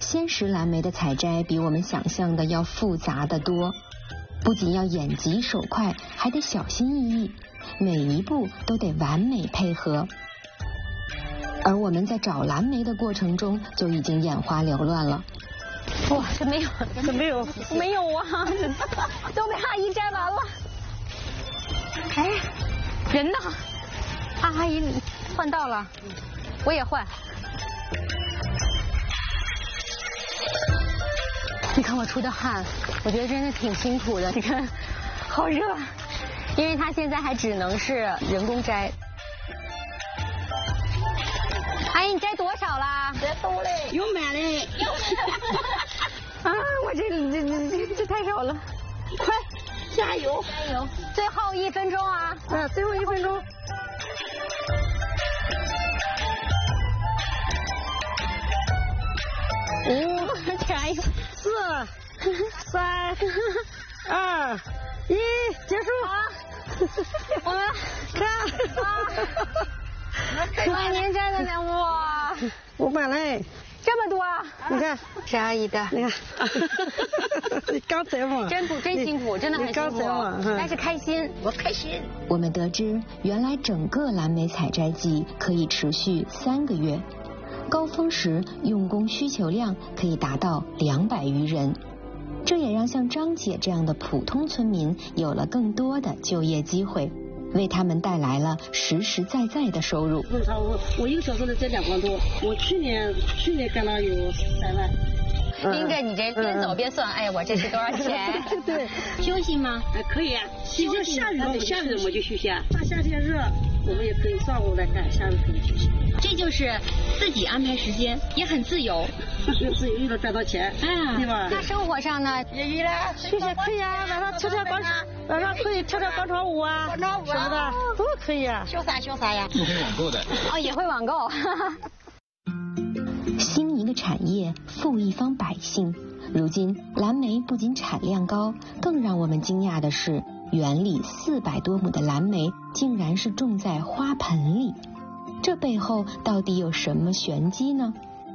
鲜食蓝莓的采摘比我们想象的要复杂得多，不仅要眼疾手快，还得小心翼翼，每一步都得完美配合。而我们在找蓝莓的过程中就已经眼花缭乱了。 哇，这没有啊，都被阿姨摘完了。哎，人呢？阿姨换到了，我也换。你看我出的汗，我觉得真的挺辛苦的。你看，好热，因为它现在还只能是人工摘。阿姨，你摘多少啦？ 摘多嘞，有满嘞。 啊，我这太少了。 快，加油！ 加油！最后1分钟啊！ 最后1分钟。 5、加油 ！4、3、2、1，结束。 我们看。哇，您摘的呢？哇 ，500嘞。 这么多， 你看是阿姨的， 你看，你刚采嘛， 真辛苦，真的很辛苦，但是开心， 我开心。 我们得知，原来整个蓝莓采摘季可以持续3个月，高峰时用工需求量可以达到200余人，这也让像张姐这样的普通村民有了更多的就业机会，为他们带来了实实在在的收入。 我1个小时能挣2万多，我去年干了有3万。 拎着你这边走边算，哎，我这是多少钱？ 对， 休息吗？ 可以啊，就下雨了我们就休息啊。大夏天热，我们也可以上午来干，下午可以休息。 这就是自己安排时间，也很自由。 自由又能赚到钱，对吧？ 那生活上呢？ 业余啦，休息可以啊，晚上可以跳广场舞啊，什么的都可以啊。 修啥呀？ 不会网购的。 哦，也会网购。 兴一个产业，富一方百姓。如今，蓝莓不仅产量高，更让我们惊讶的是，园里400多亩的蓝莓竟然是种在花盆里。这背后到底有什么玄机呢？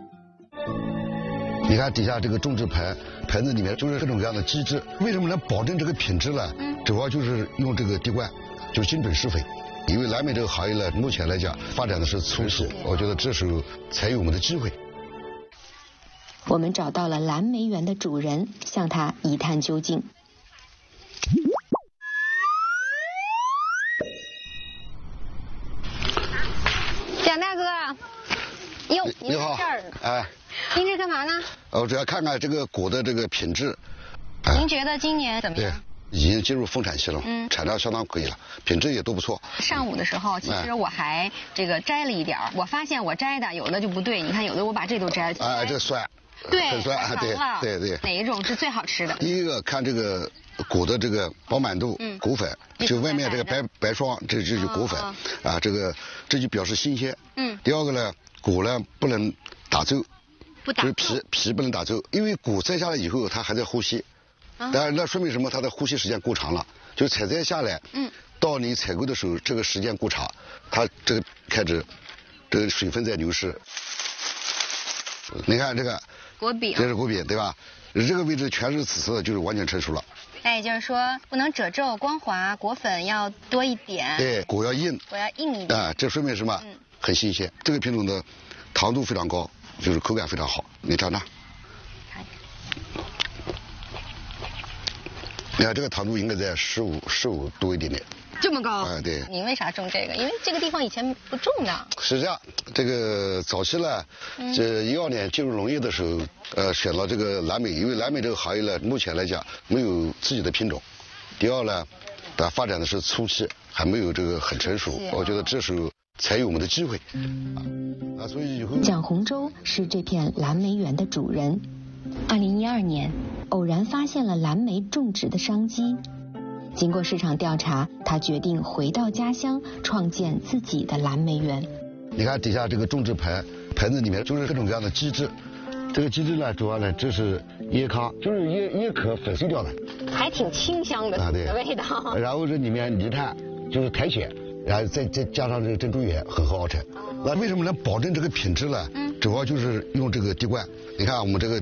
你看底下这个种植盆子里面就是各种各样的机制，为什么能保证这个品质呢？主要就是用这个滴灌，就精准施肥。因为蓝莓这个行业呢，目前来讲发展的是初期，我觉得这时候才有我们的机会。 我们找到了蓝莓园的主人，向他一探究竟。 蒋大哥，哟， 你好，哎， 您这干嘛呢？ 我主要看看这个果的这个品质。 您觉得今年怎么样？ 已经进入丰产期了，产量相当可以了，品质也都不错。 上午的时候，其实我还这个摘了一点，我发现我摘的有的就不对，你看有的我把这都摘了。 哎，这酸， 对， 很酸，对。 哪一种是最好吃的？ 第一个看这个果的这个饱满度，果粉，就外面这个白霜，这就是果粉啊，这就表示新鲜。第二个呢，果呢不能打皱，就是皮不能打皱，因为果摘下来以后它还在呼吸。当然，那说明什么？它的呼吸时间过长了，就采摘下来，到你采购的时候，这个时间过长，它这个开始，这个水分在流失。你看这个果柄， 这是果柄，对吧？这个位置全是紫色的，就是完全成熟了。 哎，就是说不能褶皱光滑，果粉要多一点。 对，果要硬。 果要硬一点。 啊，这说明什么？很新鲜。这个品种的糖度非常高，就是口感非常好。你尝尝。你看这个糖度应该在15多一点点。 这么高？ 对。 您为啥种这个？因为这个地方以前不种的。 是这样，这个早期呢，这12年进入农业的时候，选了这个蓝莓，因为蓝莓这个行业呢，目前来讲没有自己的品种。第二呢，它发展的是初期，还没有这个很成熟。我觉得这时候才有我们的机会。所以以后。 蒋洪洲是这片蓝莓园的主人。2012年，偶然发现了蓝莓种植的商机。经过市场调查，他决定回到家乡，创建自己的蓝莓园。 你看底下这个种植盆子里面就是各种各样的机制。这个机制呢，主要呢这是椰糠，就是椰壳粉碎掉的， 还挺清香的味道。 然后这里面泥炭就是苔藓，然后再加上这个珍珠岩混合而成。那为什么能保证这个品质呢？主要就是用这个滴灌。你看我们这个。